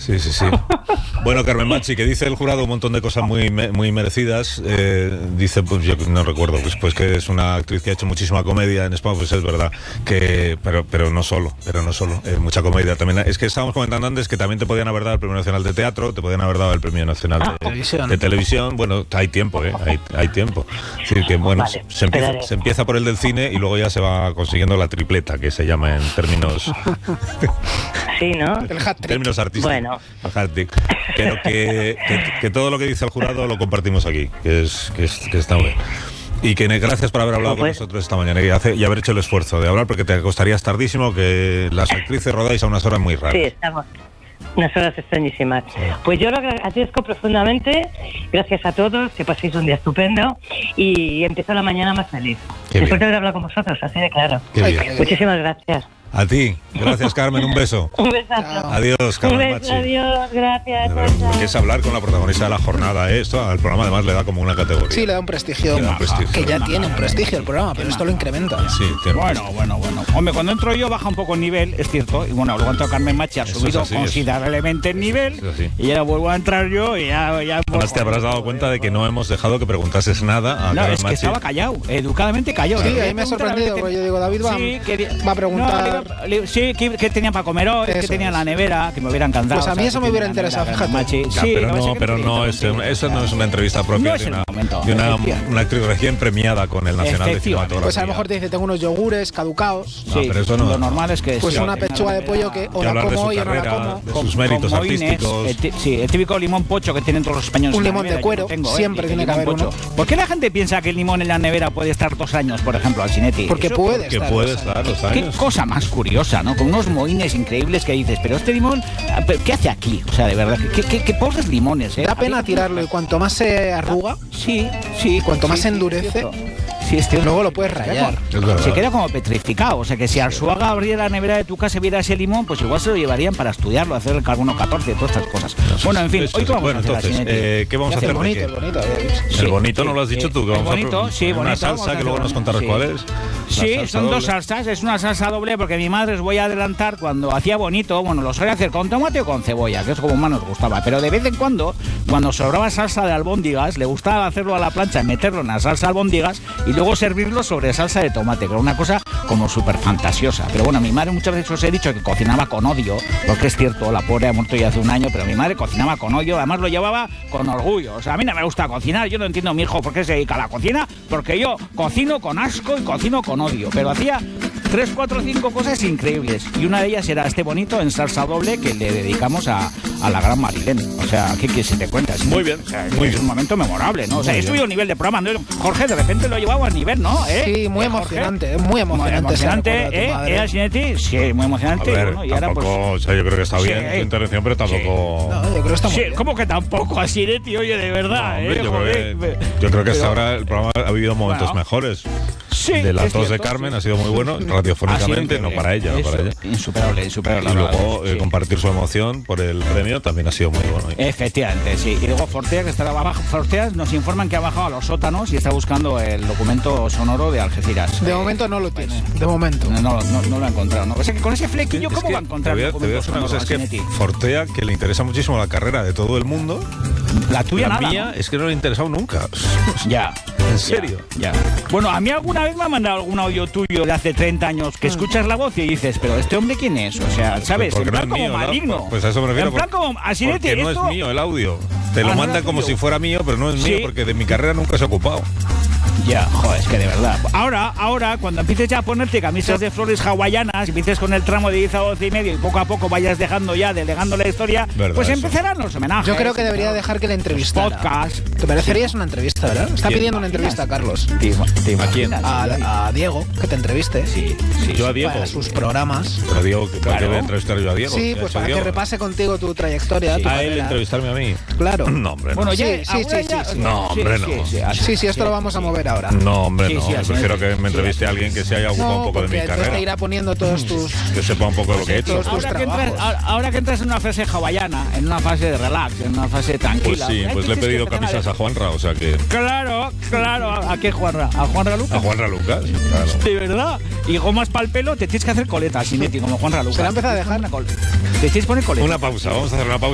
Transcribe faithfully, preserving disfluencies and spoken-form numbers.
Sí, sí, sí. Bueno, Carmen Machi, que dice el jurado un montón de cosas muy muy merecidas. Eh, dice, pues yo no recuerdo, pues, pues que es una actriz que ha hecho muchísima comedia en España, pues es verdad. que Pero pero no solo, pero no solo. Eh, mucha comedia también. Es que estábamos comentando antes que también te podían haber dado el Premio Nacional de Teatro, te podían haber dado el Premio Nacional de, ah, televisión. de Televisión. Bueno, hay tiempo, ¿eh? Hay, hay tiempo. Es decir, que bueno, vale, se, empieza, se empieza por el del cine y luego ya se va consiguiendo la tripleta, que se llama en términos... Sí, ¿no? El hat-trick. Términos artísticos. Bueno. El hat-trick. Pero que, que, que todo lo que dice el jurado lo compartimos aquí, que es que, es, que está bien. Y que gracias por haber hablado con nosotros esta mañana y, hace, y haber hecho el esfuerzo de hablar, porque te acostarías tardísimo, que las actrices rodáis a unas horas muy raras. Sí, estamos. Unas horas extrañísimas. Sí. Pues yo lo agradezco profundamente. Gracias a todos, que paséis un día estupendo y empiezo la mañana más feliz. Qué Después bien. de haber hablado con vosotros, así de claro. Qué bien. Muchísimas gracias. A ti. Gracias, Carmen. Un beso. Un besazo. Adiós, Carmen Un beso, Machi. adiós. Gracias. Que es hablar con la protagonista de la jornada. ¿eh? Esto al programa además le da como una categoría. Sí, le da un prestigio. Le da un prestigio. Que ya tiene un prestigio el programa, pero esto lo incrementa. Sí, tiene bueno, bueno, bueno. Hombre, cuando entro yo baja un poco el nivel, es cierto. Y bueno, luego entró Carmen Machi, ha Eso subido es así, considerablemente el nivel. Eso es así. Y ya vuelvo a entrar yo y ya... ya Además te habrás dado cuenta de que no hemos dejado que preguntases nada a No, Carmen es que Machi. estaba callado, educadamente callado. Sí, Le ahí me ha sorprendido, porque yo digo, David va, sí, que, va a preguntar... No, le- sí, ¿qué, qué tenía para comer hoy? ¿Qué Eso tenía en es. la nevera? Que me hubiera encantado. Pues a mí o sea, eso que me hubiera tenía en la interesado, nevera, fíjate. Machi. Ya, Sí, pero lo que pasa no, es que pero no es, contigo. eso no es una entrevista propia No es de, el una, momento, de una, efectivamente. una actriz recién premiada con el Nacional de Efectivamente. Cinematografía. Pues a lo mejor te dice, tengo unos yogures caducados. No, Sí, pero eso no. lo normal es que... Pues sí, una que pechuga tenga de la pollo nevera. que o Que la hablar de como su hoy o no la carrera, como. de Con- sus méritos con moines, artísticos. el ti- sí, el típico limón pocho que tienen todos los españoles. Un en la limón de nevera, yo cuero, lo tengo, ¿eh? siempre Y tiene que limón haber pocho. ¿Por qué la gente piensa que el limón en la nevera puede estar dos años, por ejemplo, al Cinetti? Porque Eso- puede Que estar. puede o sea, estar los Qué años. cosa más curiosa, ¿no? Con unos mohines increíbles que dices, pero este limón, ¿qué hace aquí? O sea, de verdad, qué, qué, qué pobres limones, ¿eh? Da pena tirarlo y cuanto más se arruga, Sí, sí. cuanto más sí, se sí, endurece, es cierto. Sí, es cierto. luego lo puedes Se queda rayar. Es verdad. como- Se queda como petrificado. O sea, que si Arzuaga abriera la nevera de tu casa y viera ese limón, pues igual se lo llevarían para estudiarlo, hacer el carbono catorce, todas estas cosas. Bueno, en fin, Eso hoy es. qué vamos Bueno, a hacer, entonces, Asinetti? eh, ¿qué vamos a ¿Qué hacer? El ¿De bonito, qué? el bonito. eh. Sí, el bonito sí, no lo has dicho sí. tú, que El vamos bonito, a sí, una bonito, salsa vamos a que luego hacer nos contarás sí. cuál es. Sí, La salsa son dos doble. salsas, es una salsa doble porque mi madre, os voy a adelantar, cuando hacía bonito, bueno, lo solía hacer con tomate o con cebolla, que es como más nos gustaba, pero de vez en cuando, cuando sobraba salsa de albóndigas, le gustaba hacerlo a la plancha, meterlo en la salsa albóndigas y luego servirlo sobre salsa de tomate, que era una cosa como súper fantasiosa. Pero bueno, mi madre muchas veces os he dicho que cocinaba con odio, porque es cierto, la pobre ha muerto ya hace un año, pero mi madre cocinaba con odio, además lo llevaba con orgullo. O sea, a mí no me gusta cocinar, yo no entiendo a mi hijo por qué se dedica a la cocina, porque yo cocino con asco y cocino con odio, pero hacía tres, cuatro, cinco cosas increíbles y una de ellas era este bonito en salsa doble que le dedicamos a, a la gran Marilén. O sea, ¿qué, qué se te cuenta? Muy bien, O sea, muy es bien. un momento memorable, ¿no? O sea, Muy he bien. subido el nivel de programa, ¿no? Jorge, de repente lo he llevado a nivel, ¿no? ¿Eh? Sí, muy ¿Eh, Jorge? emocionante, es muy emocionante. Muy ese emocionante, recuerdo de tu ¿eh? madre. ¿Eh, Asinetti? Sí, muy A emocionante. ver, bueno, y ahora, tampoco, pues, o sea, yo creo que está Sí, bien eh. tu intervención, pero tampoco... No, yo creo que está muy sí, bien. ¿cómo que tampoco, Asinetti? Oye, de No, verdad, hombre, ¿eh? yo, Joder, creo que, yo creo que hasta pero- ahora el programa ha habido momentos Bueno. mejores. Sí, de las es dos de cierto, Carmen sí. ha sido muy bueno, radiofónicamente, Ha sido no para ella, no eso, para ella. Insuperable, insuperable. Y la luego verdad, eh, sí. compartir su emoción por el premio también ha sido muy bueno. Efectivamente, sí. Y luego Fortea, que está abajo, Fortea nos informan que ha bajado a los sótanos y está buscando el documento sonoro de Algeciras. De momento no lo tiene, de momento. No, no, no, no lo ha encontrado. ¿No? O sea, que con ese flequillo, Es ¿cómo que va a encontrar te voy a, el te voy a documento decir una cosa, sonoro, es que Asinetti? Fortea, que le interesa muchísimo la carrera de todo el mundo, La tuya la nada, mía ¿no? es que no le ha interesado nunca. Ya. ¿En serio? Ya, ya. Bueno, a mí alguna vez me ha mandado algún audio tuyo de hace treinta años que escuchas la voz y dices, pero ¿este hombre quién es? O sea, ¿sabes? Porque En no plan es como mío, ¿no? maligno. Pues a eso me refiero. En plan por- como Asinetti, porque no esto- es mío el audio. Te lo Ah, ¿no manda era como tuyo? si fuera mío, pero no es mío, Sí. porque de mi carrera nunca se ha ocupado. Ya, joder, es que de verdad. Ahora, ahora, cuando empieces ya a ponerte camisas de flores hawaianas, y empieces con el tramo de diez a doce y medio y poco a poco vayas dejando ya, delegando la historia, Verdad, pues eso. empezarán los homenajes. Yo creo que debería claro. dejar que le entrevistara. Podcast. Te merecerías una entrevista, ¿verdad? Está ¿Quién? pidiendo una entrevista a Carlos. ¿Te, te ¿A quién? imaginas? A, a Diego, que te entreviste. Sí, sí. Yo a Diego. Para sus programas. Pero Diego, ¿para Claro. qué voy a entrevistar yo a Diego? Sí, ¿Qué ha pues hecho para que Diego? repase contigo tu trayectoria, Sí. tu A él carrera. entrevistarme a mí. Claro. No, hombre, Bueno, no. ya, Sí, sí, ahora sí, ya- sí, sí. No, hombre, no. Sí, sí, esto lo vamos a mover ahora. No, hombre, Sí, no. sí, así Prefiero es. que me Sí, entreviste a así alguien es. que se haya ocupado No, un poco de porque mi entonces te carrera. irá poniendo todos tus... Que sepa un poco de lo que he hecho. Todos tus Ahora que, entras, trabajos. ahora, ahora que entras en una fase hawaiana, en una fase de relax, en una fase Pues tranquila. sí, hay pues le he veces que pedido te van a camisas a dejar- Juanra, o sea que... Claro, claro. ¿A a qué Juanra? ¿A Juanra Lucas? A Juanra Lucas, claro. De verdad. Y gomas para el pelo, te tienes que hacer coletas, Sinetti, como Juanra Lucas. Se la ha empezado a dejar. Una col- Te tienes que poner coletas. Una pausa, vamos a hacer una pausa.